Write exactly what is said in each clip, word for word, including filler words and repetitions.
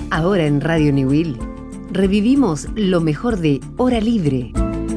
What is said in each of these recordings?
Ahora en Radio Newell revivimos lo mejor de Hora Libre.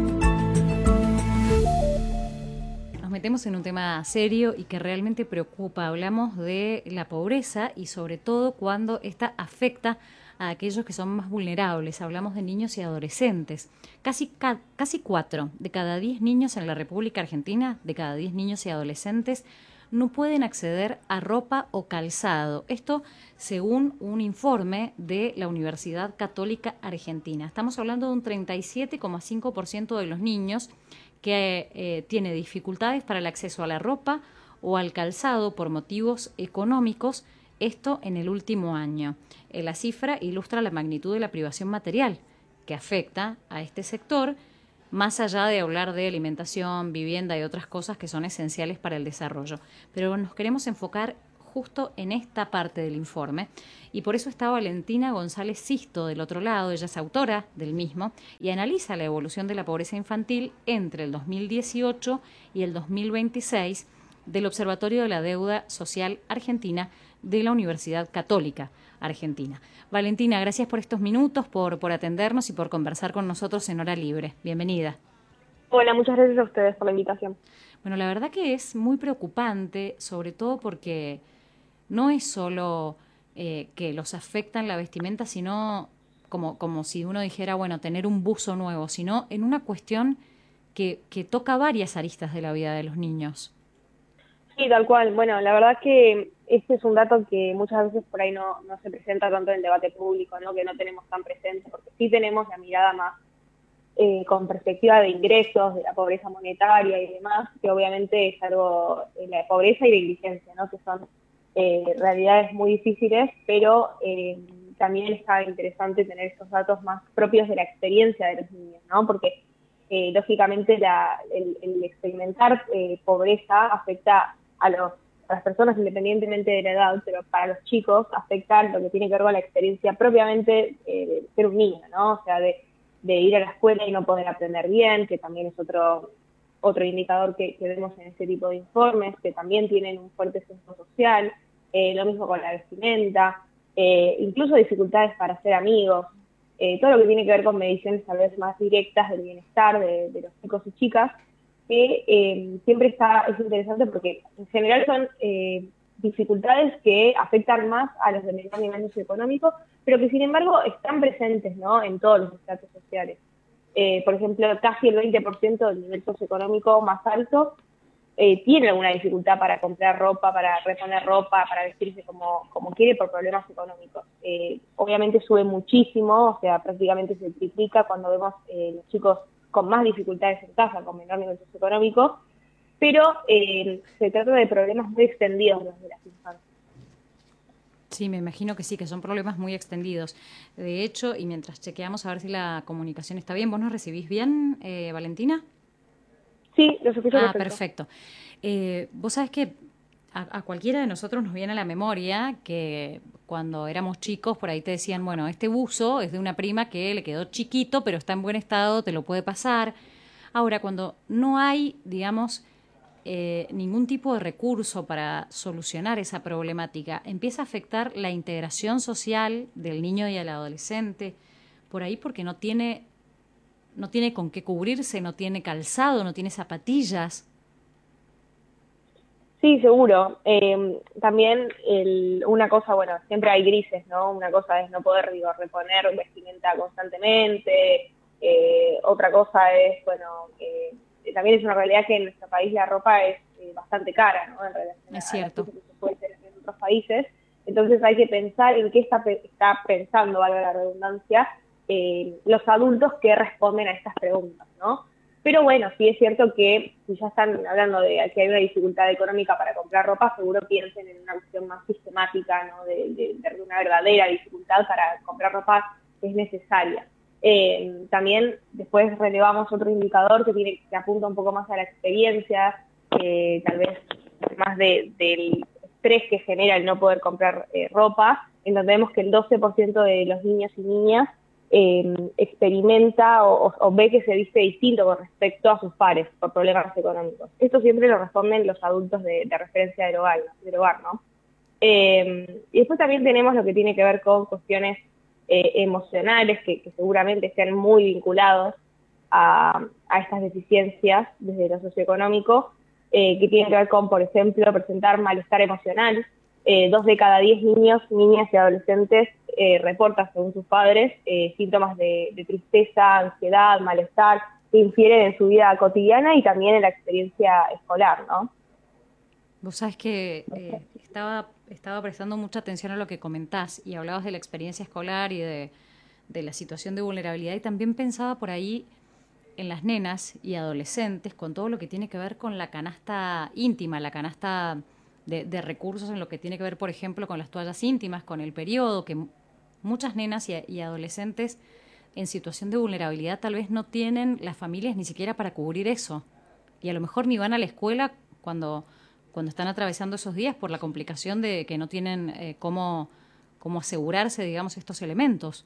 Nos metemos en un tema serio y que realmente preocupa. Hablamos de la pobreza y sobre todo cuando esta afecta a aquellos que son más vulnerables. Hablamos de niños y adolescentes. Casi, ca- casi cuatro de cada diez niños en la República Argentina, de cada diez niños y adolescentes, no pueden acceder a ropa o calzado. Esto según un informe de la Universidad Católica Argentina. Estamos hablando de un treinta y siete coma cinco por ciento de los niños que eh, tiene dificultades para el acceso a la ropa o al calzado por motivos económicos, esto en el último año. Eh, la cifra ilustra la magnitud de la privación material que afecta a este sector, más allá de hablar de alimentación, vivienda y otras cosas que son esenciales para el desarrollo. Pero nos queremos enfocar justo en esta parte del informe y por eso está Valentina González Sisto del otro lado. Ella es autora del mismo y analiza la evolución de la pobreza infantil entre el dos mil dieciocho y el dos mil veintiséis del Observatorio de la Deuda Social Argentina de la Universidad Católica Argentina. Valentina, gracias por estos minutos, por, por atendernos y por conversar con nosotros en Hora Libre. Bienvenida. Hola, muchas gracias a ustedes por la invitación. Bueno, la verdad que es muy preocupante, sobre todo porque no es solo eh, que los afectan la vestimenta, sino como, como si uno dijera, bueno, tener un buzo nuevo, sino en una cuestión que, que toca varias aristas de la vida de los niños. Sí, tal cual. Bueno, la verdad que este es un dato que muchas veces por ahí no, no se presenta tanto en el debate público, ¿no? Que no tenemos tan presente, porque sí tenemos la mirada más eh, con perspectiva de ingresos, de la pobreza monetaria y demás, que obviamente es algo, eh, la pobreza y la indigencia, ¿no? Que son eh, realidades muy difíciles, pero eh, también está interesante tener estos datos más propios de la experiencia de los niños, ¿no? Porque eh, lógicamente la, el, el experimentar eh, pobreza afecta a, los, a las personas independientemente de la edad, pero para los chicos afecta lo que tiene que ver con la experiencia propiamente eh, de ser un niño, ¿no? O sea, de, de ir a la escuela y no poder aprender bien, que también es otro otro indicador que, que vemos en este tipo de informes, que también tienen un fuerte sesgo social, eh, lo mismo con la vestimenta, eh, incluso dificultades para ser amigos, eh, todo lo que tiene que ver con mediciones tal vez más directas del bienestar de, de los chicos y chicas, que eh, siempre está, es interesante porque en general son eh, dificultades que afectan más a los de menor nivel socioeconómico, pero que sin embargo están presentes, ¿no? En todos los estratos sociales. Eh, por ejemplo, casi el veinte por ciento del nivel socioeconómico más alto eh, tiene alguna dificultad para comprar ropa, para reponer ropa, para vestirse como, como quiere por problemas económicos. Eh, obviamente sube muchísimo, o sea, prácticamente se triplica cuando vemos eh, los chicos con más dificultades en casa, con menor nivel socioeconómico, pero eh, se trata de problemas muy extendidos los de las infancias. Sí, me imagino que sí, que son problemas muy extendidos. De hecho, y mientras chequeamos a ver si la comunicación está bien, ¿vos nos recibís bien, eh, Valentina? Sí, los escucho Ah, perfecto. perfecto. Eh, vos sabés que a, a cualquiera de nosotros nos viene a la memoria que cuando éramos chicos por ahí te decían, bueno, este buzo es de una prima que le quedó chiquito, pero está en buen estado, te lo puede pasar. Ahora, cuando no hay, digamos, eh, ningún tipo de recurso para solucionar esa problemática, empieza a afectar la integración social del niño y del adolescente, por ahí porque no tiene, no tiene con qué cubrirse, no tiene calzado, no tiene zapatillas. Sí, seguro. Eh, también el, una cosa, bueno, siempre hay grises, ¿no? Una cosa es no poder, digo, reponer vestimenta constantemente. Eh, otra cosa es, bueno, eh, también es una realidad que en nuestro país la ropa es eh, bastante cara, ¿no? En relación Es a las cierto. cosas que se puede hacer en otros países. Entonces hay que pensar en qué está, está pensando, valga la redundancia, eh, los adultos que responden a estas preguntas, ¿no? Pero bueno, sí es cierto que si ya están hablando de que hay una dificultad económica para comprar ropa, seguro piensen en una cuestión más sistemática, ¿no? De, de, de una verdadera dificultad para comprar ropa que es necesaria. Eh, también después relevamos otro indicador que, tiene, que apunta un poco más a la experiencia, eh, tal vez más de, del estrés que genera el no poder comprar eh, ropa, en donde vemos que el doce por ciento de los niños y niñas Eh, experimenta o, o ve que se viste distinto con respecto a sus pares por problemas económicos. Esto siempre lo responden los adultos de, de referencia del hogar, del hogar, ¿no? Eh, y después también tenemos lo que tiene que ver con cuestiones eh, emocionales que, que seguramente estén muy vinculados a, a estas deficiencias desde lo socioeconómico, eh, que tienen que ver con, por ejemplo, presentar malestar emocional. Eh, dos de cada diez niños, niñas y adolescentes eh, reportan, según sus padres, eh, síntomas de, de tristeza, ansiedad, malestar, que infieren en su vida cotidiana y también en la experiencia escolar, ¿no? Vos sabés que eh, estaba, estaba prestando mucha atención a lo que comentás y hablabas de la experiencia escolar y de, de la situación de vulnerabilidad, y también pensaba por ahí en las nenas y adolescentes con todo lo que tiene que ver con la canasta íntima, la canasta de, de recursos en lo que tiene que ver, por ejemplo, con las toallas íntimas, con el periodo, que muchas nenas y, y adolescentes en situación de vulnerabilidad tal vez no tienen las familias ni siquiera para cubrir eso. Y a lo mejor ni van a la escuela cuando, cuando están atravesando esos días por la complicación de que no tienen eh, cómo, cómo asegurarse, digamos, estos elementos.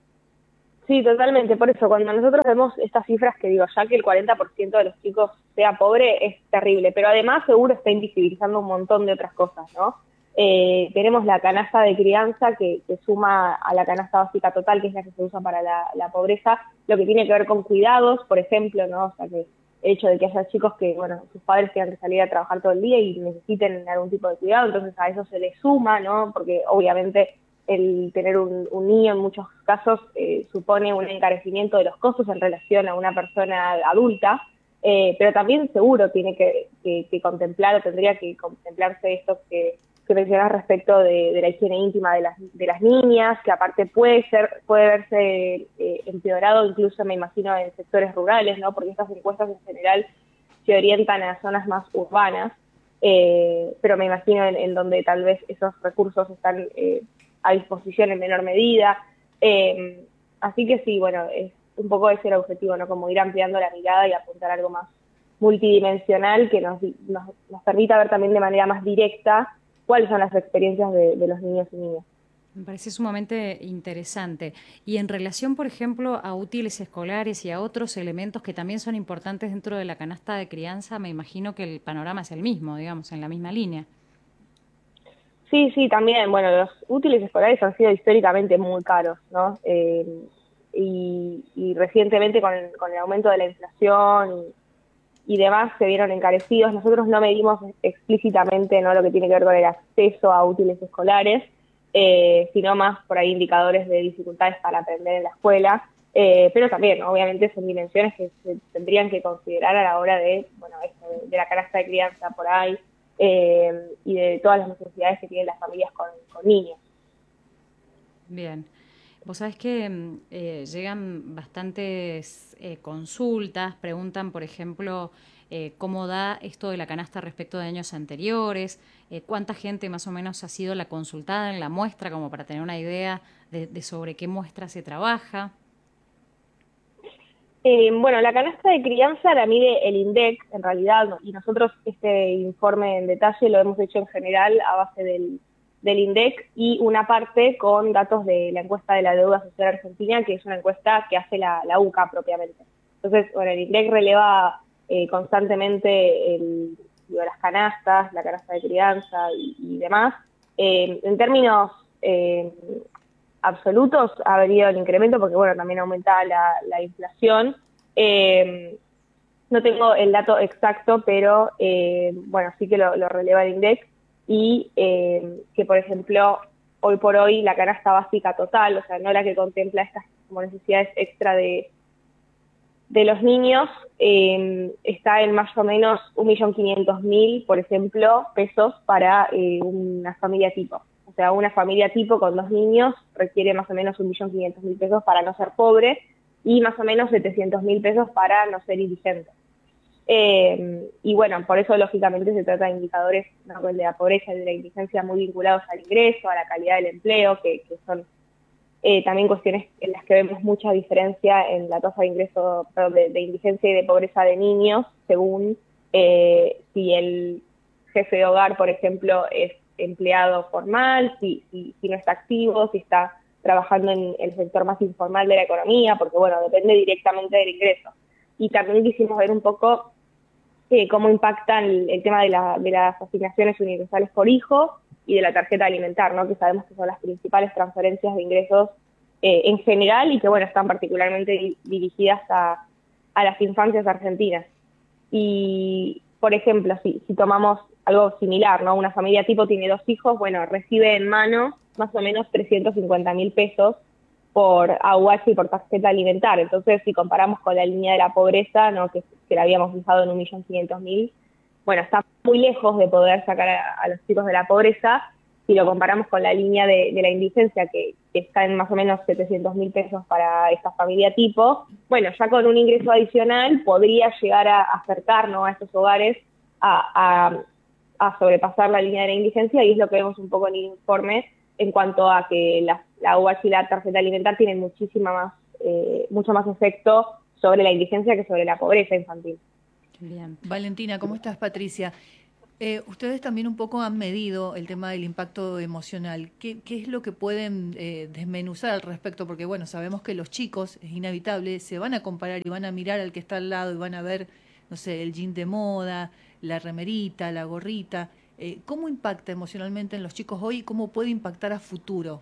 Sí, totalmente. Por eso, cuando nosotros vemos estas cifras que digo, ya que el cuarenta por ciento de los chicos sea pobre, es terrible. Pero además seguro está invisibilizando un montón de otras cosas, ¿no? Eh, tenemos la canasta de crianza que, que suma a la canasta básica total, que es la que se usa para la, la pobreza, lo que tiene que ver con cuidados, por ejemplo, ¿no? O sea, que el hecho de que haya chicos que, bueno, sus padres tengan que salir a trabajar todo el día y necesiten algún tipo de cuidado, entonces a eso se le suma, ¿no? Porque obviamente el tener un, un niño en muchos casos eh, supone un encarecimiento de los costos en relación a una persona adulta, eh, pero también seguro tiene que, que, que contemplar, o tendría que contemplarse esto que, que mencionas respecto de, de la higiene íntima de las, de las niñas, que aparte puede ser, puede verse eh, empeorado incluso, me imagino, en sectores rurales, ¿no? Porque estas encuestas en general se orientan a zonas más urbanas, eh, pero me imagino en, en donde tal vez esos recursos están eh, a disposición en menor medida. Eh, así que sí, bueno, es un poco ese el objetivo, ¿no? Como ir ampliando la mirada y apuntar a algo más multidimensional que nos, nos, nos permita ver también de manera más directa cuáles son las experiencias de, de los niños y niñas. Me parece sumamente interesante. Y en relación, por ejemplo, a útiles escolares y a otros elementos que también son importantes dentro de la canasta de crianza, me imagino que el panorama es el mismo, digamos, en la misma línea. Sí, sí, también, bueno, los útiles escolares han sido históricamente muy caros, ¿no? Eh, y, y recientemente con el, con el aumento de la inflación y, y demás se vieron encarecidos. Nosotros no medimos explícitamente, ¿no?, lo que tiene que ver con el acceso a útiles escolares, eh, sino más por ahí indicadores de dificultades para aprender en la escuela, eh, pero también, obviamente, son dimensiones que se tendrían que considerar a la hora de, bueno, esto, de, de la canasta de crianza por ahí, Eh, y de todas las necesidades que tienen las familias con, con niños. Bien. Vos sabés que eh, llegan bastantes eh, consultas, preguntan, por ejemplo, eh, cómo da esto de la canasta respecto de años anteriores, eh, cuánta gente más o menos ha sido la consultada en la muestra, como para tener una idea de, de sobre qué muestra se trabaja. Eh, bueno, la canasta de crianza la mide el INDEC, en realidad, y nosotros este informe en detalle lo hemos hecho en general a base del, del INDEC y una parte con datos de la encuesta de la deuda social argentina, que es una encuesta que hace la, la U C A propiamente. Entonces, bueno, el INDEC releva eh, constantemente el, digo, las canastas, la canasta de crianza y, y demás. Eh, en términos eh, absolutos ha habido el incremento porque, bueno, también aumenta la, la inflación. Eh, no tengo el dato exacto, pero, eh, bueno, sí que lo, lo releva el INDEC y eh, que, por ejemplo, hoy por hoy la canasta básica total, o sea, no la que contempla estas como necesidades extra de, de los niños, eh, está en más o menos un millón quinientos mil, por ejemplo, pesos para eh, una familia tipo. O sea, una familia tipo con dos niños requiere más o menos un millón quinientos mil pesos para no ser pobre y más o menos setecientos mil pesos para no ser indigente. Eh, y bueno, por eso lógicamente se trata de indicadores, ¿no?, de la pobreza y de la indigencia muy vinculados al ingreso, a la calidad del empleo, que, que son eh, también cuestiones en las que vemos mucha diferencia en la tasa de ingreso, perdón, de, de indigencia y de pobreza de niños, según eh, si el jefe de hogar, por ejemplo, es empleado formal, si, si, si no está activo, si está trabajando en el sector más informal de la economía, porque bueno, depende directamente del ingreso. Y también quisimos ver un poco eh, cómo impacta el, el tema de, la, de las asignaciones universales por hijo y de la tarjeta alimentar, ¿no?, que sabemos que son las principales transferencias de ingresos eh, en general y que, bueno, están particularmente di- dirigidas a, a las infancias argentinas. Y, por ejemplo, si, si tomamos algo similar, ¿no? Una familia tipo tiene dos hijos, bueno, recibe en mano más o menos trescientos cincuenta mil pesos por A U H y por tarjeta alimentar. Entonces, si comparamos con la línea de la pobreza, ¿no? que, que la habíamos fijado en un millón quinientos mil, bueno, está muy lejos de poder sacar a, a los chicos de la pobreza. Si lo comparamos con la línea de, de la indigencia, que, que está en más o menos setecientos mil pesos para esta familia tipo, bueno, ya con un ingreso adicional podría llegar a acercarnos a estos hogares a, a, a sobrepasar la línea de la indigencia, y es lo que vemos un poco en el informe en cuanto a que la, la U H y la tarjeta alimentar tienen muchísima más, eh, mucho más efecto sobre la indigencia que sobre la pobreza infantil. Bien. Valentina, ¿cómo estás? Patricia. Eh, ustedes también un poco han medido el tema del impacto emocional. ¿Qué, qué es lo que pueden eh, desmenuzar al respecto? Porque, bueno, sabemos que los chicos, es inevitable, se van a comparar y van a mirar al que está al lado y van a ver, no sé, el jean de moda, la remerita, la gorrita. Eh, ¿Cómo impacta emocionalmente en los chicos hoy y cómo puede impactar a futuro?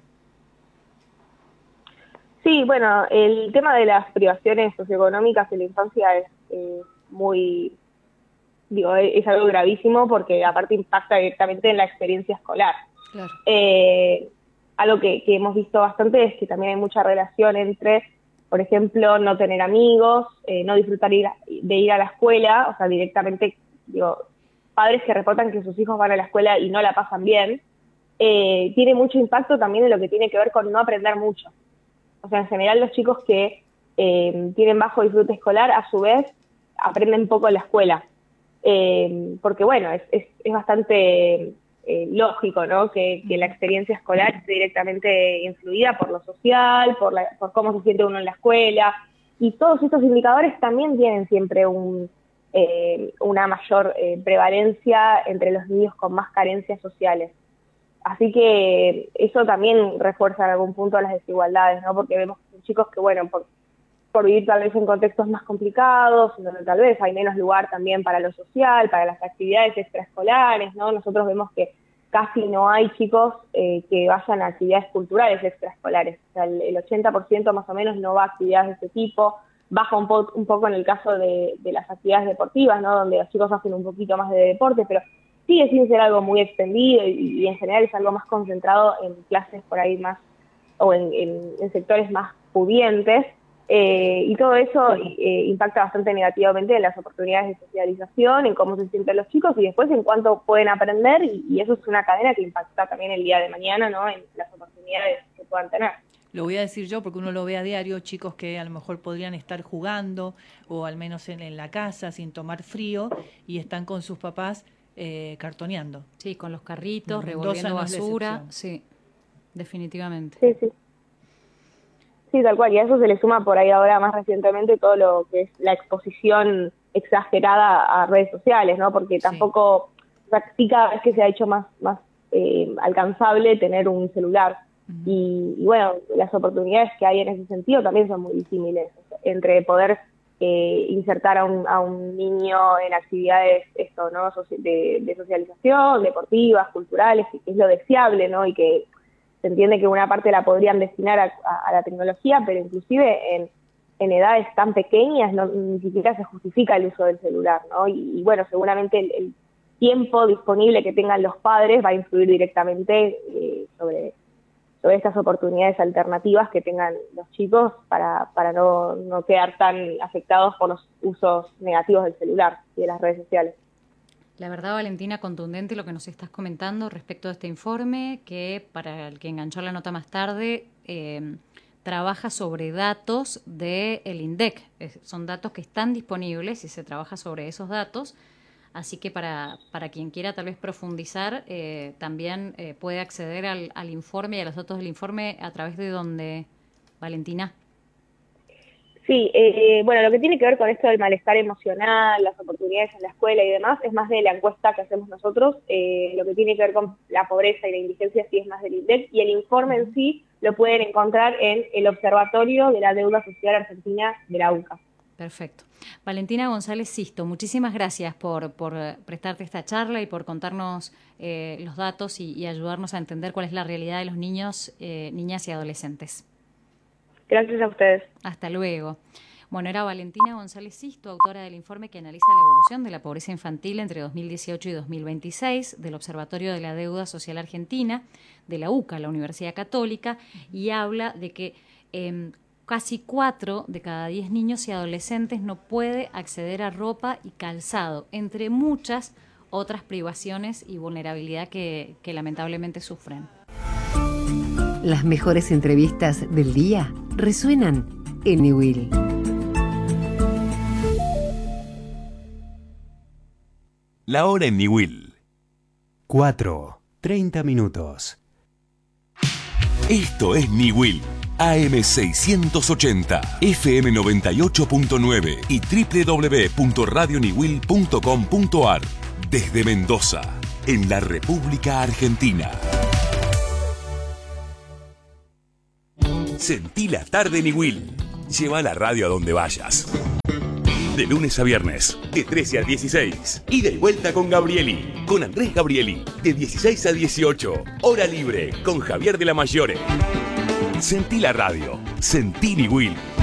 Sí, bueno, el tema de las privaciones socioeconómicas en la infancia es eh, muy... digo, es algo gravísimo porque aparte impacta directamente en la experiencia escolar. Claro. Eh, algo que, que hemos visto bastante es que también hay mucha relación entre, por ejemplo, no tener amigos, eh, no disfrutar ir a, de ir a la escuela, o sea, directamente, digo, padres que reportan que sus hijos van a la escuela y no la pasan bien, eh, tiene mucho impacto también en lo que tiene que ver con no aprender mucho. O sea, en general los chicos que eh, tienen bajo disfrute escolar, a su vez, aprenden poco en la escuela. Eh, porque bueno, es, es, es bastante eh, lógico, ¿no? Que, que la experiencia escolar esté directamente influida por lo social, por, la, por cómo se siente uno en la escuela, y todos estos indicadores también tienen siempre un, eh, una mayor eh, prevalencia entre los niños con más carencias sociales. Así que eso también refuerza en algún punto las desigualdades, ¿no? Porque vemos chicos que, bueno, por por vivir tal vez en contextos más complicados, donde tal vez hay menos lugar también para lo social, para las actividades extraescolares, ¿no? Nosotros vemos que casi no hay chicos eh, que vayan a actividades culturales extraescolares. O sea, el, el ochenta por ciento más o menos no va a actividades de este tipo. Baja un, po un poco en el caso de, de las actividades deportivas, ¿no? Donde los chicos hacen un poquito más de deporte, pero sigue sin ser algo muy extendido y, y en general es algo más concentrado en clases por ahí más, o en, en, en sectores más pudientes. Eh, y todo eso eh, impacta bastante negativamente en las oportunidades de socialización, en cómo se sienten los chicos y después en cuánto pueden aprender, y, y eso es una cadena que impacta también el día de mañana, ¿no? En las oportunidades que puedan tener. Lo voy a decir yo porque uno lo ve a diario, chicos que a lo mejor podrían estar jugando o al menos en, en la casa sin tomar frío y están con sus papás eh, cartoneando. Sí, con los carritos, Mendoza revolviendo no es basura, sí, definitivamente. Sí, sí. Sí, tal cual, y a eso se le suma por ahí ahora más recientemente todo lo que es la exposición exagerada a redes sociales, ¿no? Porque tampoco, sí, o sea, sí, cada vez que se ha hecho más, más eh, alcanzable tener un celular. Uh-huh. y, y bueno, las oportunidades que hay en ese sentido también son muy disímiles, entre poder eh, insertar a un, a un niño en actividades esto, ¿no? de, de socialización, deportivas, culturales, que es lo deseable, ¿no? Y que se entiende que una parte la podrían destinar a, a, a la tecnología, pero inclusive en, en edades tan pequeñas no, ni siquiera se justifica el uso del celular, ¿no? Y, y bueno, seguramente el, el tiempo disponible que tengan los padres va a influir directamente eh, sobre, sobre estas oportunidades alternativas que tengan los chicos para, para no, no quedar tan afectados por los usos negativos del celular y de las redes sociales. La verdad, Valentina, contundente lo que nos estás comentando respecto a este informe, que para el que enganchó la nota más tarde, eh, trabaja sobre datos del INDEC. Es, son datos que están disponibles y se trabaja sobre esos datos. Así que para, para quien quiera tal vez profundizar, eh, también eh, puede acceder al, al informe y a los datos del informe a través de donde, Valentina. Sí, eh, bueno, lo que tiene que ver con esto del malestar emocional, las oportunidades en la escuela y demás, es más de la encuesta que hacemos nosotros. Eh, lo que tiene que ver con la pobreza y la indigencia sí es más del INDEC, y el informe en sí lo pueden encontrar en el Observatorio de la Deuda Social Argentina de la U C A. Perfecto. Valentina González Sisto, muchísimas gracias por, por prestarte esta charla y por contarnos eh, los datos y, y ayudarnos a entender cuál es la realidad de los niños, eh, niñas y adolescentes. Gracias a ustedes. Hasta luego. Bueno, era Valentina González Sisto, autora del informe que analiza la evolución de la pobreza infantil entre dos mil dieciocho y dos mil veintiséis, del Observatorio de la Deuda Social Argentina, de la U C A, la Universidad Católica, y habla de que eh, casi cuatro de cada diez niños y adolescentes no puede acceder a ropa y calzado, entre muchas otras privaciones y vulnerabilidad que, que lamentablemente sufren. Las mejores entrevistas del día resuenan en Niwil. La hora en Niwil. cuatro, treinta minutos. Esto es Niwil, A M seiscientos ochenta, F M noventa y ocho punto nueve y doble u doble u doble u punto radio niwil punto com punto a r. Desde Mendoza, en la República Argentina. Sentí la tarde Niwil. Lleva la radio a donde vayas. De lunes a viernes, de trece a dieciséis. Ida y vuelta con Gabrieli, con Andrés Gabrieli, de dieciséis a dieciocho. Hora libre, con Javier de la Mayore. Sentí la radio. Sentí Niwil.